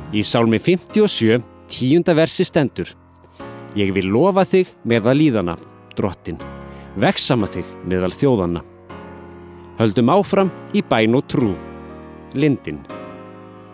Í Sálmi 57, 10. versi stendur: Ég vil lofa þig meðal líðana, Drottinn, vegsama þig meðal þjóðanna. Höldum áfram í bæn og trú. Lindin.